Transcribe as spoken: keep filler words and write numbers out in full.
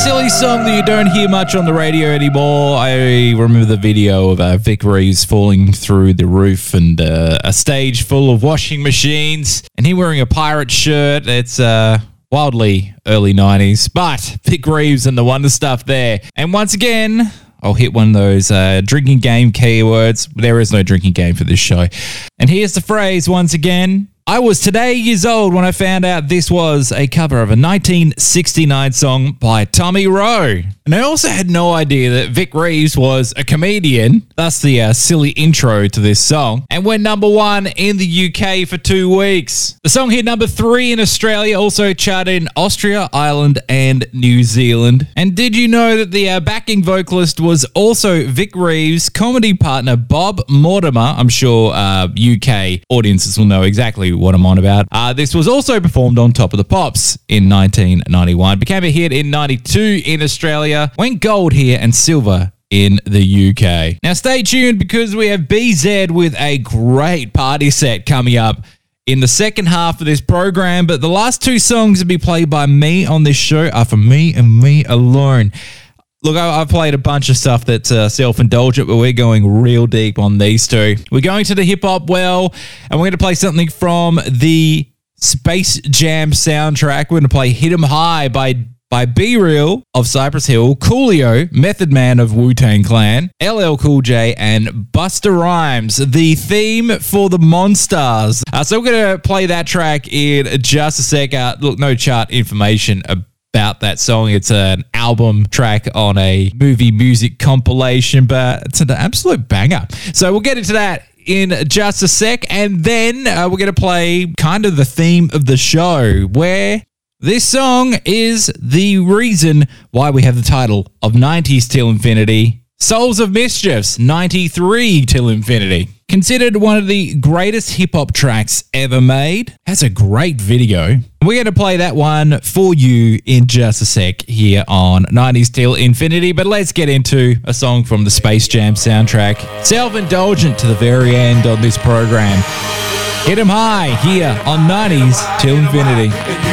silly song that you don't hear much on the radio anymore. I remember the video of uh, Vic Reeves falling through the roof and uh, a stage full of washing machines, and he wearing a pirate shirt. It's uh, wildly early nineties, but Vic Reeves and the Wonder Stuff there. And once again, I'll hit one of those uh, drinking game keywords. There is no drinking game for this show. And here's the phrase once again. I was today years old when I found out this was a cover of a nineteen sixty-nine song by Tommy Roe. And I also had no idea that Vic Reeves was a comedian, thus the uh, silly intro to this song, and went number one in the U K for two weeks. The song hit number three in Australia, also charted in Austria, Ireland, and New Zealand. And did you know that the uh, backing vocalist was also Vic Reeves' comedy partner Bob Mortimer? I'm sure uh, U K audiences will know exactly what I'm on about. Uh, this was also performed on Top of the Pops in nineteen ninety-one. Became a hit in ninety-two in Australia. Went gold here and silver in the U K. Now stay tuned because we have B Z with a great party set coming up in the second half of this program. But the last two songs to be played by me on this show are for me and me alone. Look, I've played a bunch of stuff that's uh, self-indulgent, but we're going real deep on these two. We're going to the hip-hop well, and we're going to play something from the Space Jam soundtrack. We're going to play Hit 'em High by by B Real of Cypress Hill, Coolio, Method Man of Wu-Tang Clan, L L Cool J, and Busta Rhymes, the theme for the Monstars. Uh, so we're going to play that track in just a sec. Uh, look, no chart information about about that song. It's an album track on a movie music compilation, but it's an absolute banger. So we'll get into that in just a sec, and then uh, we're going to play kind of the theme of the show, where this song is the reason why we have the title of nineties Till Infinity, Souls of Mischiefs, ninety-three Till Infinity. Considered one of the greatest hip-hop tracks ever made. Has a great video. We're going to play that one for you in just a sec here on nineties Till Infinity. But let's get into a song from the Space Jam soundtrack. Self-indulgent to the very end on this program. Hit 'em high here on nineties Till Infinity.